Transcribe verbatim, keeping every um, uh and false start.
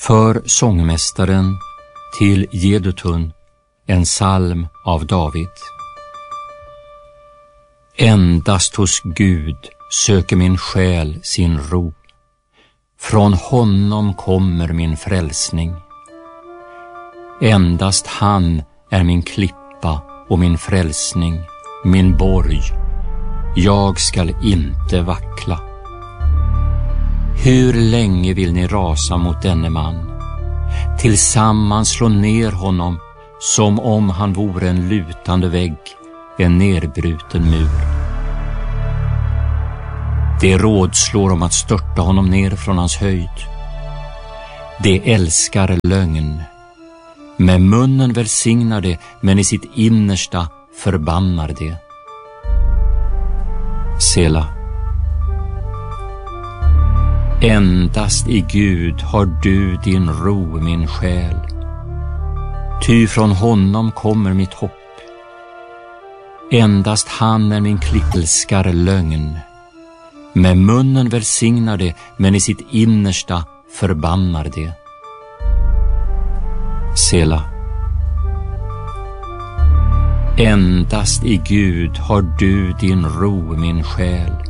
För sångmästaren till Jedutun, en psalm av David. Endast hos Gud söker min själ sin ro. Från honom kommer min frälsning. Endast han är min klippa och min frälsning, min borg. Jag skall inte vackla. Hur länge vill ni rasa mot denne man? Tillsammans slå ner honom som om han vore en lutande vägg, en nerbruten mur. Det rådslår om att störta honom ner från hans höjd. Det älskar lögn. Med munnen välsignar det, men i sitt innersta förbannar det. Sela. Endast i Gud har du din ro, min själ. Ty från honom kommer mitt hopp. Endast han är min klippelskar lögn. Med munnen välsignar det, men i sitt innersta förbannar det. Sela. Endast i Gud har du din ro, min själ.